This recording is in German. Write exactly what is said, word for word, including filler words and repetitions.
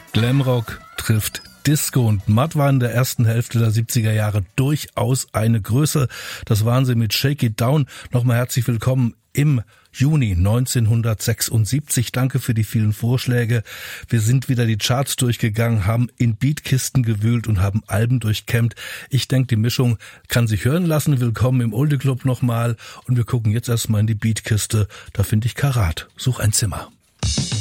Glamrock trifft Disco und Matt war in der ersten Hälfte der siebziger Jahre durchaus eine Größe. Das waren sie mit Shake It Down. Nochmal herzlich willkommen im Juni neunzehnhundertsechsundsiebzig. Danke für die vielen Vorschläge. Wir sind wieder die Charts durchgegangen, haben in Beatkisten gewühlt und haben Alben durchkämmt. Ich denke, die Mischung kann sich hören lassen. Willkommen im Oldie Club nochmal. Und wir gucken jetzt erstmal in die Beatkiste. Da finde ich Karat. Such ein Zimmer.